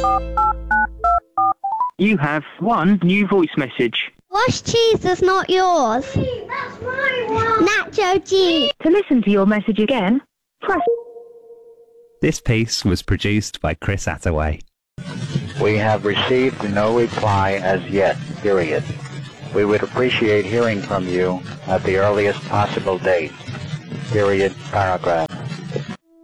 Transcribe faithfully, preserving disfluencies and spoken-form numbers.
You have one new voice message. Wash cheese that's not yours. That's my one. Nacho cheese. To listen to your message again, press... This piece was produced by Chris Attaway. We have received no reply as yet, period. We would appreciate hearing from you at the earliest possible date, period, paragraph.